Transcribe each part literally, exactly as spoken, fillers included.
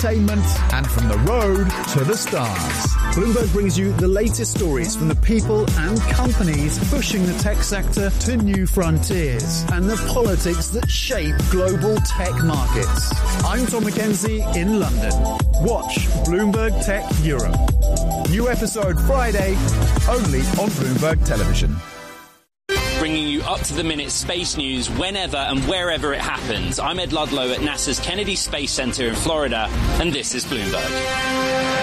entertainment, and from the road to the stars. Bloomberg brings you the latest stories from the people and companies pushing the tech sector to new frontiers and the politics that shape global tech markets. I'm Tom McKenzie in London. Watch Bloomberg Tech Europe. New episode Friday, only on Bloomberg Television. Bringing you up-to-the-minute space news whenever and wherever it happens. I'm Ed Ludlow at NASA's Kennedy Space Center in Florida, and this is Bloomberg.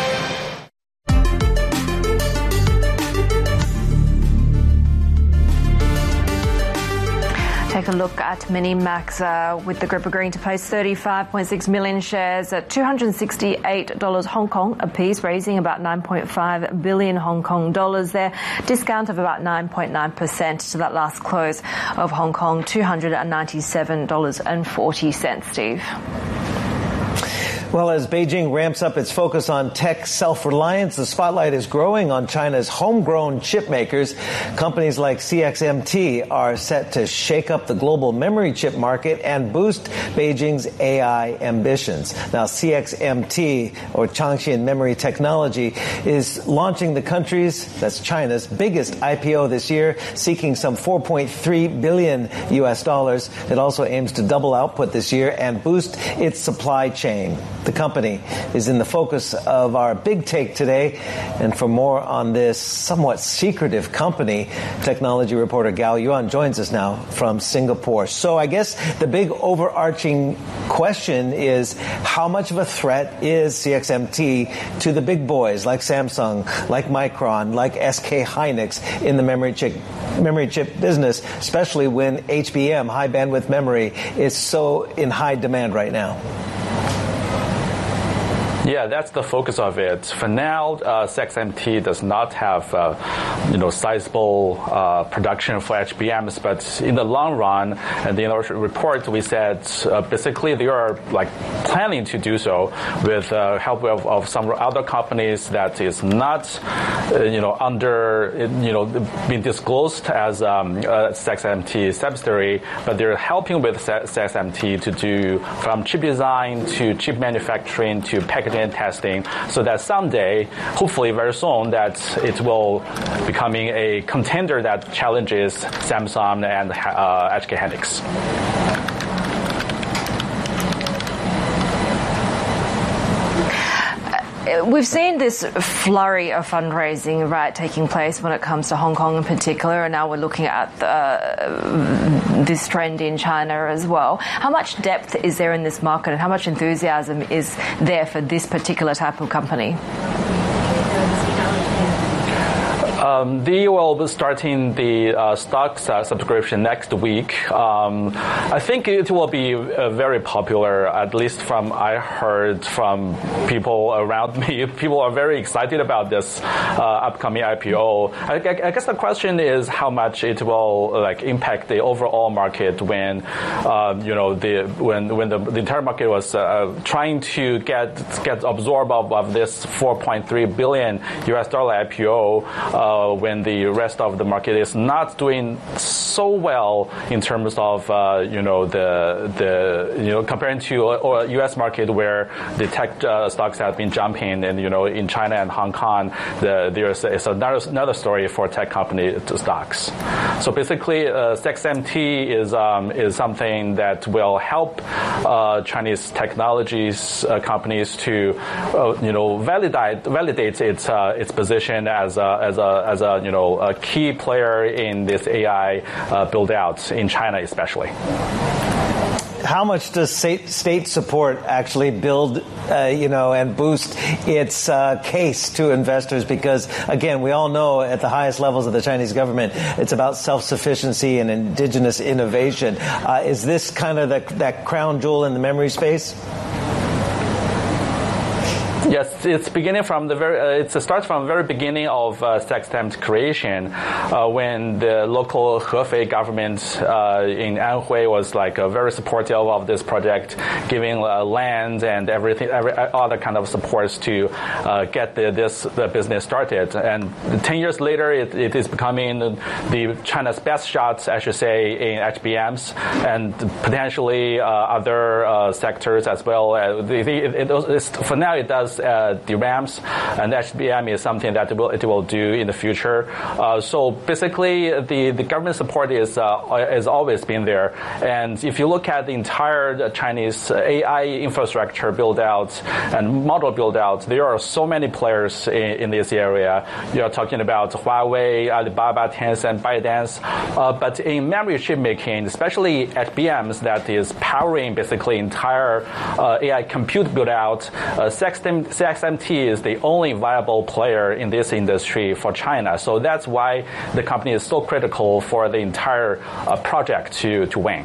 Take a look at Minimax, uh, with the group agreeing to place thirty-five point six million shares at two hundred sixty-eight dollars Hong Kong a piece, raising about nine point five billion Hong Kong dollars there. Discount of about nine point nine percent to that last close of Hong Kong, two hundred ninety-seven dollars and forty cents, Steve. Well, as Beijing ramps up its focus on tech self-reliance, the spotlight is growing on China's homegrown chip makers. Companies like C X M T are set to shake up the global memory chip market and boost Beijing's A I ambitions. Now, C X M T, or Changxin Memory Technology, is launching the country's, that's China's, biggest I P O this year, seeking some four point three billion U S dollars. It also aims to double output this year and boost its supply chain. The company is in the focus of our big take today. And for more on this somewhat secretive company, technology reporter Gao Yuan joins us now from Singapore. So I guess the big overarching question is, how much of a threat is C X M T to the big boys like Samsung, like Micron, like S K Hynix in the memory chip, memory chip business, especially when H B M, high bandwidth memory, is so in high demand right now? Yeah, that's the focus of it. For now, uh, C X M T does not have, uh, you know, sizable uh, production for H B Ms, but in the long run, and in our report, we said uh, basically they are like planning to do so with uh, help of, of some other companies that is not, uh, you know, under, you know, being disclosed as um, uh, C X M T subsidiary, but they're helping with C X M T to do from chip design to chip manufacturing to packaging and testing, so that someday, hopefully very soon, that it will becoming a contender that challenges Samsung and uh, S K Hynix. We've seen this flurry of fundraising, right, taking place when it comes to Hong Kong in particular, and now we're looking at uh, this trend in China as well. How much depth is there in this market, and how much enthusiasm is there for this particular type of company? Um, they will be starting the uh, stocks uh, subscription next week. Um, I think it will be uh, very popular, at least from I heard from people around me. People are very excited about this uh, upcoming I P O. I, I, I guess the question is how much it will like impact the overall market when, uh, you know, the when when the, the entire market was uh, trying to get get absorbed of, of this four point three billion U S dollar I P O. Uh, when the rest of the market is not doing so well in terms of uh, you know the the you know comparing to a U S market where the tech uh, stocks have been jumping, and you know in China and Hong Kong the, there's it's another another story for tech company stocks. So basically, uh, C X M T is um, is something that will help uh, Chinese technologies uh, companies to uh, you know validate validate its uh, its position as a, as a as a you know a key player in this A I uh, build out in China especially. How much does state support actually build, uh, you know, and boost its uh, case to investors? Because, again, we all know at the highest levels of the Chinese government, it's about self-sufficiency and indigenous innovation. Uh, is this kind of the, that crown jewel in the memory space? Yes, it's beginning from the very. Uh, it starts from the very beginning of uh, SexTime's creation, uh, when the local Hefei government uh, in Anhui was like uh, very supportive of this project, giving uh, land and everything, every other kind of supports to uh, get the, this the business started. And ten years later, it, it is becoming the, the China's best shots, I should say, in H B Ms and potentially uh, other uh, sectors as well. Uh, it, it, it, for now, it does. Uh, D RAMs, and H B M is something that it will, it will do in the future. Uh, so basically, the, the government support is uh, has always been there. And if you look at the entire Chinese A I infrastructure build out and model build out, there are so many players in, in this area. You are talking about Huawei, Alibaba, Tencent, ByteDance. Uh, but in memory chip making, especially H B Ms that is powering basically entire uh, A I compute build out, uh, SexTime C X M T is the only viable player in this industry for China. So that's why the company is so critical for the entire uh, project to, to win.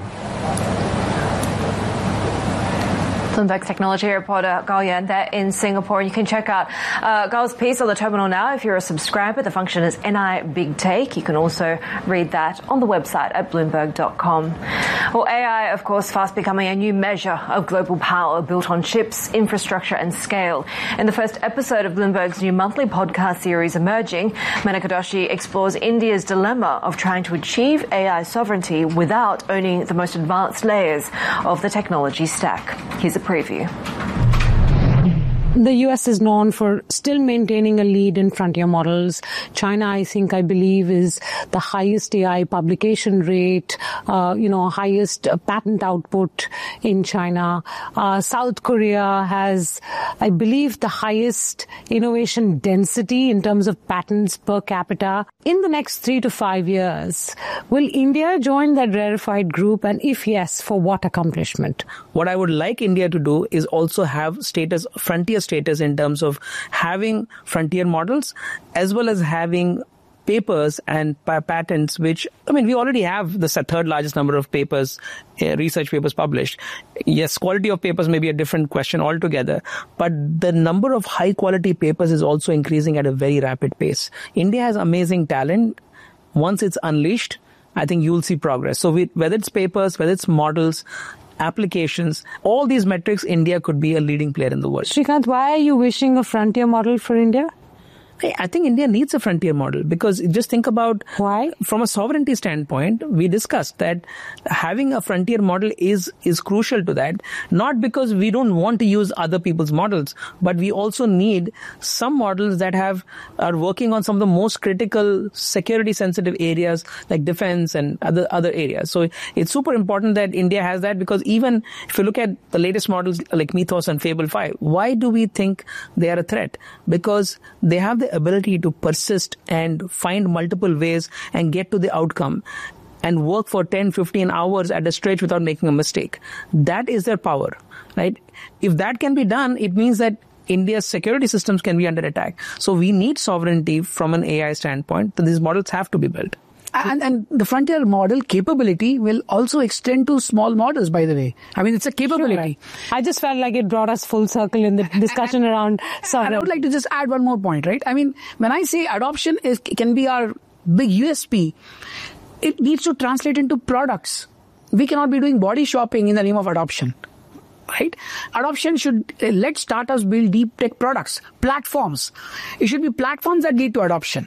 Bloomberg's technology reporter Gao Yan there in Singapore. You can check out uh, Gao's piece on the terminal now if you're a subscriber. The function is N I Big Take. You can also read that on the website at bloomberg dot com. Well, A I, of course, fast becoming a new measure of global power built on chips, infrastructure and scale. In the first episode of Bloomberg's new monthly podcast series, Emerging, Menaka Doshi explores India's dilemma of trying to achieve A I sovereignty without owning the most advanced layers of the technology stack. Here's a preview. The U S is known for still maintaining a lead in frontier models. China, I think, I believe, is the highest A I publication rate, uh, you know, highest uh, patent output in China. Uh, South Korea has, I believe, the highest innovation density in terms of patents per capita. In the next three to five years, will India join that rarefied group? And if yes, for what accomplishment? What I would like India to do is also have status, frontier status in terms of having frontier models as well as having papers and pa- patents, which, I mean, we already have the third largest number of papers, uh, research papers published. Yes, quality of papers may be a different question altogether, but the number of high quality papers is also increasing at a very rapid pace. India has amazing talent. Once it's unleashed, I think you'll see progress. So we, whether it's papers, whether it's models, applications, all these metrics, India could be a leading player in the world. Srikanth, why are you wishing a frontier model for India? I think India needs a frontier model because just think about why. From a sovereignty standpoint, we discussed that having a frontier model is is crucial to that. Not because we don't want to use other people's models, but we also need some models that have are working on some of the most critical security sensitive areas like defense and other other areas. So it's super important that India has that, because even if you look at the latest models like Mythos and Fable five, why do we think they are a threat? Because they have the ability to persist and find multiple ways and get to the outcome and work for ten, fifteen hours at a stretch without making a mistake. That is their power, right? If that can be done, it means that India's security systems can be under attack. So we need sovereignty from an A I standpoint. So these models have to be built. And, and the frontier model capability will also extend to small models, by the way. I mean, it's a capability. Sure. I just felt like it brought us full circle in the discussion and, around sovereignty. And I would like to just add one more point, right? I mean, when I say adoption is can be our big U S P, it needs to translate into products. We cannot be doing body shopping in the name of adoption. Right? Adoption should uh, let startups build deep tech products, platforms. It should be platforms that lead to adoption.